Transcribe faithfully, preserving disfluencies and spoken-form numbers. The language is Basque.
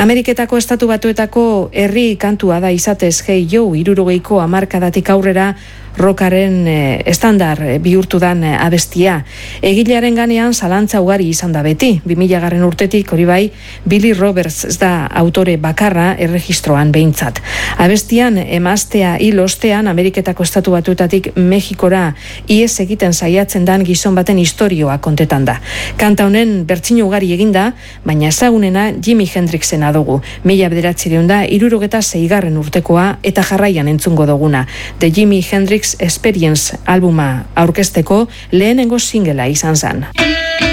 Ameriketako Estatu Batuetako herri kantua da izatez Hey Joe hirurogeiko hamarkadatik aurrera rockaren eh, estandar eh, bihurtu dan eh, abestia. Egilearen ganean zalantza ugari izan da beti. bi mila garren urtetik hori bai, Billy Roberts ez da autore bakarra erregistroan behintzat. Abestian emaztea hil ostean Ameriketako Estatu Batuetatik Mexikora ihes egiten saiatzen dan gizon baten istorioa kontetan da. Kanta honen bertsio ugari eginda, baina ezagunena Jimi Hendrixena dugu. Mila bederatziehun da hirurogeta seigarren urtekoa eta jarraian entzungo duguna. The Jimi Hendrix Experience albuma aurkezteko lehenengo singlea izan zen.